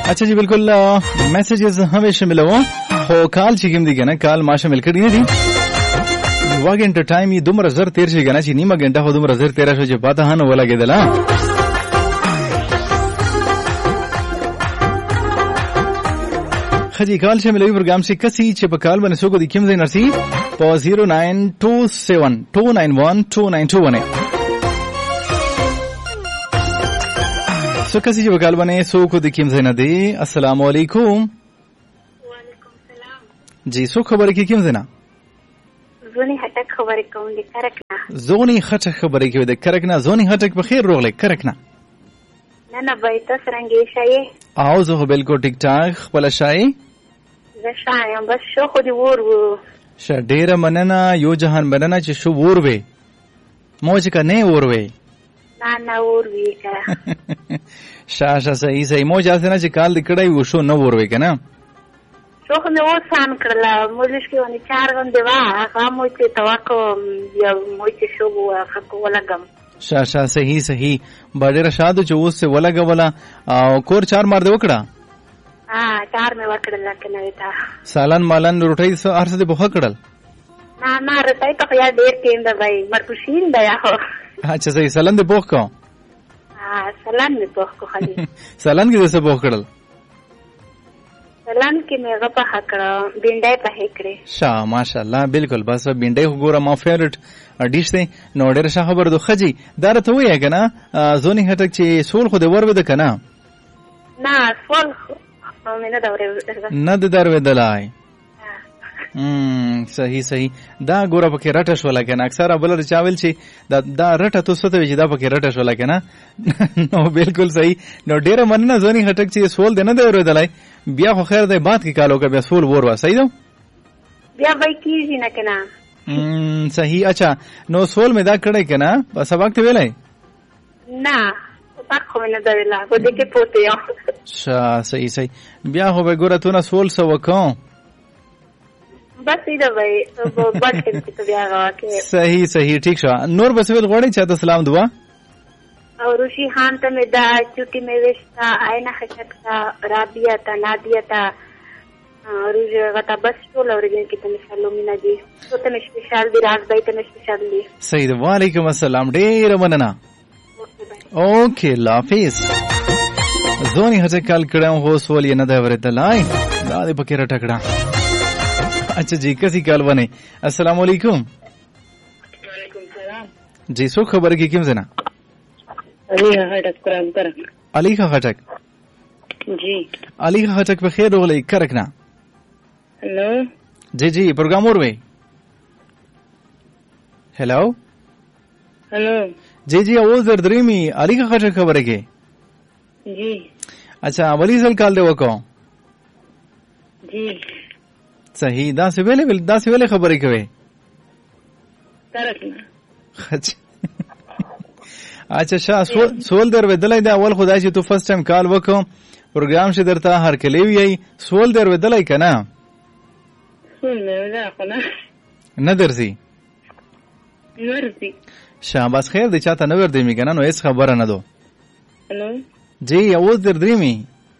अच्छा जी बिल्कुल मैसेजेस हमें शामिल हो خو کال چې کوم دی کنه کال ما شامل کړی نه دي واګنټ ټایم یې دومره زر تیر شي کنه چې نیمه غنټه خو دومره زر تیر شو چې پاته هنه ولګیدل خدي کال شاملوي پروګرام چې کسي چې په کال باندې سوګو د کوم ځای نرسي په 09272912921 سو کسي چې په کال باندې سوګو د کوم ځای نه دی السلام علیکم जी सो खबर की क्यों देना زونی هټک خبرې کوم د کرکنا زونی هټک خبرې کوي د کرکنا زونی هټک په خیر روغله کرکنا نه به تاسو رنګي شای او زه بالکل ټیک ټاک خپل شای زه شایم بس شو خو دی ورو ش ډیره مننه یو جهان مننه چې شو ور وې موج کا نه ور وې نه ور وې کا شاشه صحیح موج اسنه چې کال دکړای و شو نه ور وې کنه شو خو مې وسان کړلا مولش کې ونی 4 غنډه وا هغه مو چې تواکو یا مو چې شو هغه ولګم شاشه صحیح باډر شادو چې اوس سے ولګه ولا او کور 4 مار دې وکړه 4 مې وکړل کنه وتا سالن مالن روټي سو هر څه دې بوخ کړل نه روټي ته یا ډېر کېند بھائی مرکوشین دی هو اچھا صحیح سالن دې بوخ کو سالن دې بوخ کو خالي سالن کې څه بوخ کړل سلام کې مې غپه کړه بینډای په هکړه شا ماشاءالله بالکل بس بینډای وګوره ما فیورټ ډیش دی نو ډېر ښه خبر دو خجی درته وایې کنه زونی هټک چې سول خو دې ور ود کنه نه سول مې نه دا ور نه در ودلای صحیح دا ګوره پکې رټه شو لکه اکثر بلر چاول چې دا رټه تو ستو چې دا پکې رټه شو لکه نه نو بالکل صحیح نو ډېر مننه زونی هټک چې سول دې نه دی ورودلای بیا خو خیر دی بات کې کالو کې بیا سول ور وا صحیح دو بیا وای کیږي نه کنه صحیح اچھا نو سول مې دا کړی کنه په سبق ته ویلای نه پاک خو نه دا ویلا کو دې کې پوتې یو صحیح بیا خو به ګوره تو نه سول سو وکاو بس دا وای بس کې بیا راکې صحیح ٹھیک شو نور بس ویل غوړی چاته سلام دعا او روشی خان ته مې دا چوټي مې وښتا آینه خشک تا رابعه تا نادیه تا روزه غتا بس ټول اورګن کې ته مثالو مینا دي ته مې سپیشال دی راز بای ته مې سپیشال دی سید وعلیکم السلام ډیر مننه اوکې لافیس زونی هڅه کال کړم هو سوال یې نه دا ورته لای دا دې پکې رټکړه اچھا جی کسی کال بنے السلام علیکم وعلیکم السلام جی سو خبر کی کیم زنا علی خټک جی علی خټک په خیر وغلی کرکنا هلو جی پروګرام اور وی هلو جی आवाज در دریمی علی خټک خبره کې جی اچھا ولی سل کال دی وکاو جی صحیح دا سی ویلې خبرې کوي کرکنا اچھا شاه سوال در ودلای دا اول خدای چې تو فرست ټایم کال وکم پروګرام شه درته هر کلی وی سوال در ودلای کنه سوال نه خونه نه درسي شاباس خیر دی چاته نور دی میکنه نو هیڅ خبره نه دو هلو جی आवाज در دریمی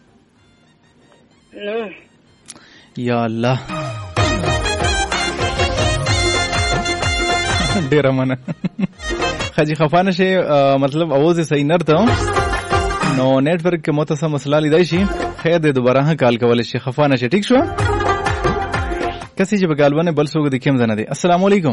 نو یا الله ډیر منه خجی خفانه شي مطلب आवाज صحیح نرته نو نیټ ورک کې متصل مسله لیدای شي خیر دې دوباره کال کول شي خفانه شي ٹھیک شو کسي چې بګالونه بل څوک د کیم زنه دي السلام علیکم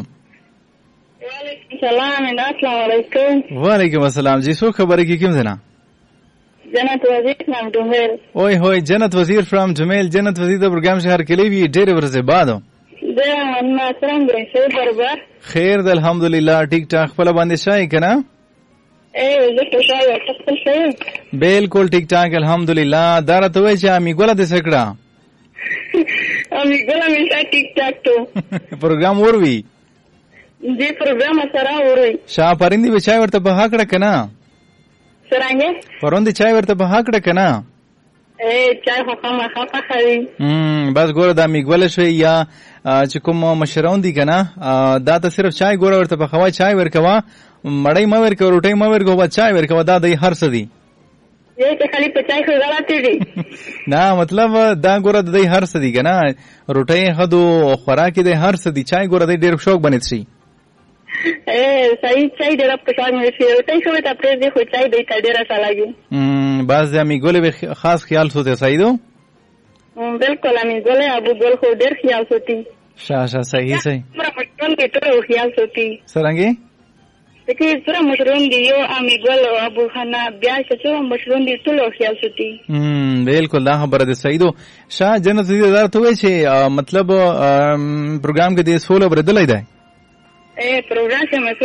السلام علیکم وعلیکم السلام جی سو خبره کی کیم زنه جنت وزیر فرام جمیل اوه هوی جنت وزیر فرام جمیل جنت وزیر د پروګرام شهر کلی وی ډېر ورځې بعدو ما څنګه شي برابر خیر د الحمدلله ټیک ټاک خپل باندې شای کنه زه شای خپل شای بالکل ټیک ټاک الحمدلله درته وای چې امی ګوله د سکړه امی ګوله می ټیک ټاک ته پروګرام ور وی دې پروګرام سره وري شاه پرندي بچای ورته په هکړه کنه سرانګه پروندي چای ورته په هکړه کنه چای خو ما خپه خري بس ګوره دا میګول شوی یا چې کوم مشرون دي کنه دا ته صرف چای ګوره ورته په خوا چای ورکوا مړی ما ورکو روټي ما ورکو با چای ورکوا دا د هر څه دي یې ته خالي په چای خو غلطی دي نه مطلب دا ګوره د دې هر څه دي کنه روټۍ هدو خوراک دې هر څه دي چای ګوره دې ډېر شوق بنید شي صحیح چای ډېر په شان مې شي روټۍ شوې ته پرې دې خو چای دې ته ډېر ښه لګي باز امی ګل به خاص خیال سوته صحیح دو بالکل امی ګل ابو ګل خو ډېر خیال سوتي شاه صحیح صحیح پورا مشروم کې ټول خیال سوتي سرنګي دغه پورا مشروم دی یو امی ګل ابو خانه بیا چې مشروم دی ټول خیال سوتي بالکل دا خبره ده صحیح دو شاه جنت دې دار ته وای چې مطلب پروګرام کې دې سولو بردلای دی پروګرام کې